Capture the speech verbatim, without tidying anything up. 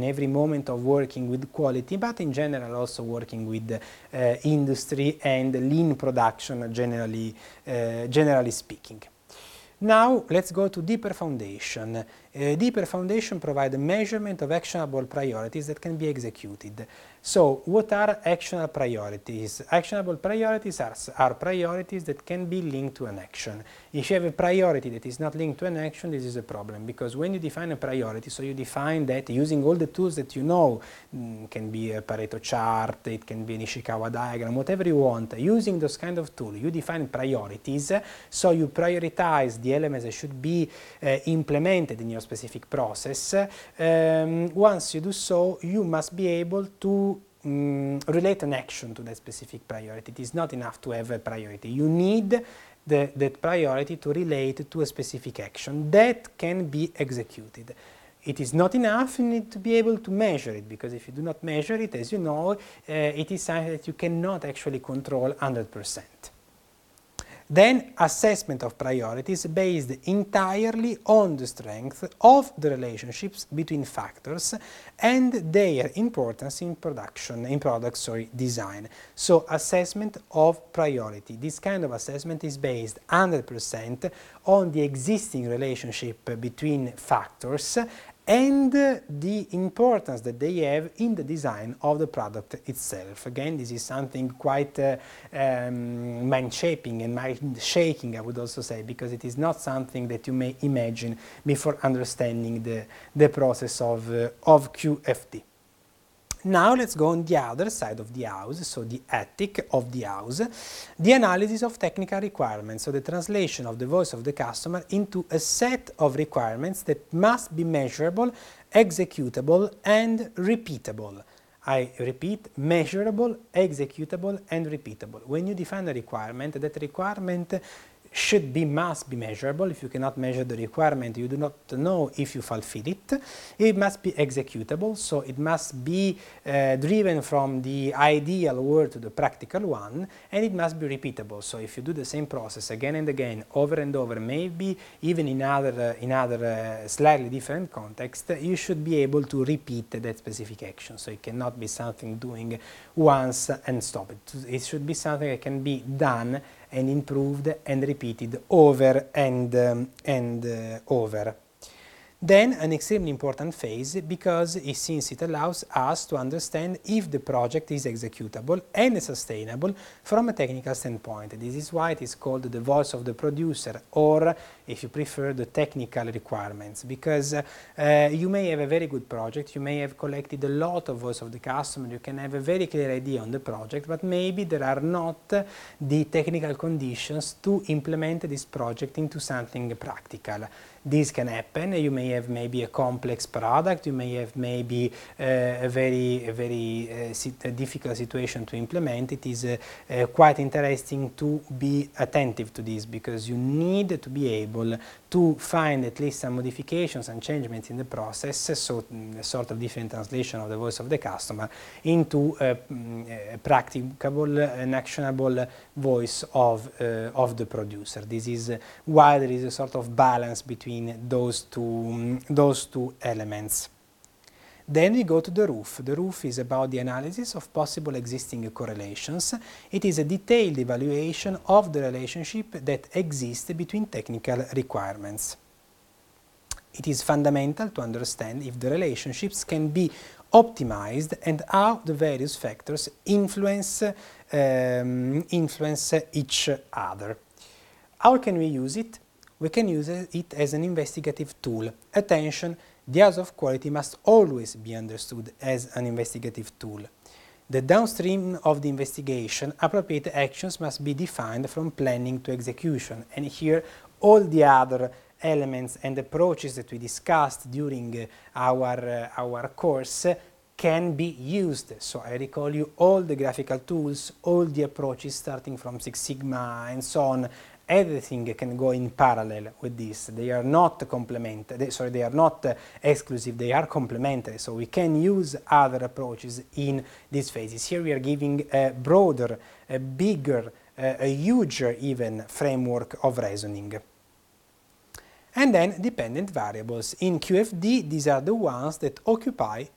every moment of working with quality, but in general also working with uh, industry and lean production, generally, uh, generally speaking. Now let's go to deeper foundation. Uh, deeper foundation provides a measurement of actionable priorities that can be executed. So what are actionable priorities? Actionable priorities are, are priorities that can be linked to an action. If you have a priority that is not linked to an action, this is a problem, because when you define a priority, so you define that using all the tools that you know, mm, can be a Pareto chart, it can be an Ishikawa diagram, whatever you want, using those kind of tools, you define priorities, so you prioritize the elements that should be uh, implemented in your specific process. Um, once you do so, you must be able to um, relate an action to that specific priority. It is not enough to have a priority. You need the, that priority to relate to a specific action that can be executed. It is not enough, you need to be able to measure it, because if you do not measure it, as you know, uh, it is something that you cannot actually control one hundred percent. Then assessment of priorities based entirely on the strength of the relationships between factors and their importance in production, in product sorry, design. So assessment of priority. This kind of assessment is based one hundred percent on the existing relationship between factors and the importance that they have in the design of the product itself. Again, this is something quite uh, um, mind-shaping and mind-shaking, I would also say, because it is not something that you may imagine before understanding the, the process of, uh, of Q F D. Now let's go on the other side of the house, so the ethic of the house, the analysis of technical requirements, so the translation of the voice of the customer into a set of requirements that must be measurable, executable and repeatable. I repeat, measurable, executable and repeatable. When you define a requirement, that requirement should be, must be measurable. If you cannot measure the requirement, you do not know if you fulfill it. It must be executable, so it must be uh, driven from the ideal world to the practical one, and it must be repeatable. So if you do the same process again and again, over and over, maybe even in other, uh, in other uh, slightly different contexts, you should be able to repeat that specific action. So it cannot be something doing once and stop it. It should be something that can be done and improved and repeated over and, um, and uh, over. Then an extremely important phase, because it, since it allows us to understand if the project is executable and sustainable from a technical standpoint. This is why it is called the voice of the producer, or if you prefer, the technical requirements, because uh, you may have a very good project, you may have collected a lot of voice of the customer, you can have a very clear idea on the project, but maybe there are not the technical conditions to implement this project into something practical. This can happen. You may have maybe a complex product, you may have maybe uh, a very, a very uh, sit a difficult situation to implement. It is uh, uh, quite interesting to be attentive to this, because you need to be able to find at least some modifications and changements in the process, so mm, a sort of different translation of the voice of the customer into a, mm, a practicable and actionable voice of, uh, of the producer. This is uh, why there is a sort of balance between those two, um, those two elements. Then we go to the roof. The roof is about the analysis of possible existing correlations. It is a detailed evaluation of the relationship that exists between technical requirements. It is fundamental to understand if the relationships can be optimized and how the various factors influence, um, influence each other. How can we use it? We can use it as an investigative tool. Attention, the house of quality must always be understood as an investigative tool. The downstream of the investigation, appropriate actions must be defined from planning to execution. And here, all the other elements and approaches that we discussed during uh, our, uh, our course can be used. So I recall you all the graphical tools, all the approaches starting from Six Sigma and so on. Everything can go in parallel with this. They are not complementary, sorry, they are not uh, exclusive, they are complementary. So we can use other approaches in these phases. Here we are giving a broader, a bigger, uh, a huger even framework of reasoning. And then dependent variables. In Q F D, these are the ones that occupy